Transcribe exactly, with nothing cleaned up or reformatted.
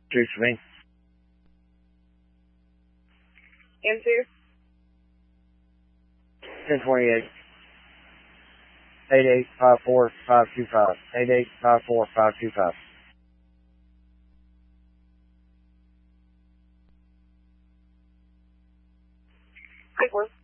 Truth for me. Answer. ten twenty-eight. eight eight five four five two five. eight eight five four five two five. Quick one.